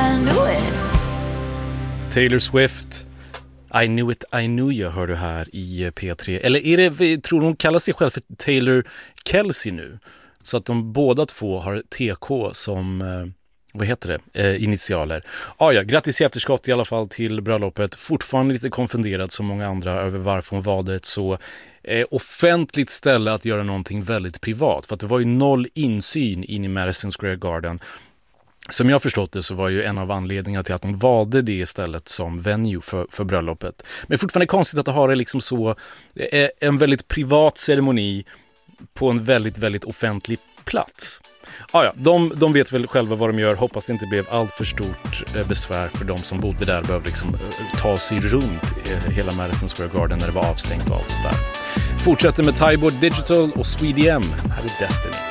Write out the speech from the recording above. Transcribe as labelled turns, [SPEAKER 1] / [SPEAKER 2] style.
[SPEAKER 1] I knew it.
[SPEAKER 2] Taylor Swift, I knew it, I knew you, hör du här i P3. Eller är det, tror hon kallar sig själv för Taylor Kelsey nu? Så att de båda två har TK som, vad heter det, initialer. Ja, grattis i efterskott i alla fall till bröllopet. Fortfarande lite konfunderad som många andra över varför hon valde ett så offentligt ställe att göra någonting väldigt privat. För att det var ju noll insyn in i Madison Square Garden. Som jag har förstått det så var ju en av anledningarna till att de valde det istället som venue för bröllopet. Men fortfarande konstigt att ha det liksom så, en väldigt privat ceremoni på en väldigt, väldigt offentlig plats. De vet väl själva vad de gör. Hoppas det inte blev allt för stort besvär för de som bodde där. Behöver liksom ta sig runt hela Madison Square Garden när det var avstängt och allt sådär. Fortsätter med Tyboard Digital och Swedium. Här är Destiny.